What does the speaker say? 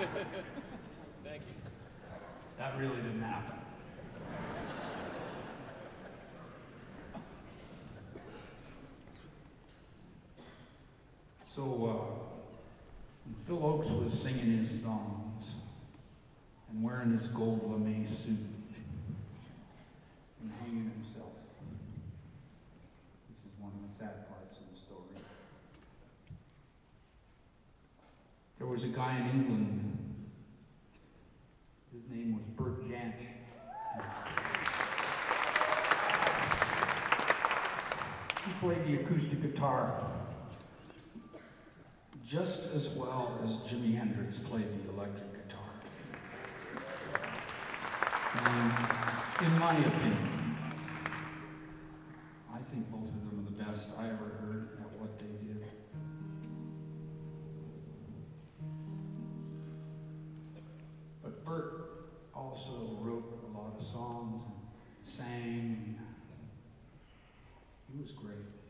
Thank you. That really didn't happen. So, when Phil Oakes was singing his songs and wearing his gold lame suit and hanging himself, which is one of the sad parts of the story, there was a guy in England. His name was Bert Jansch. He played the acoustic guitar just as well as Jimi Hendrix played the electric guitar. And in my opinion, I think both of them are the best I ever heard at what they did. But Bert also wrote a lot of songs and sang. He was great.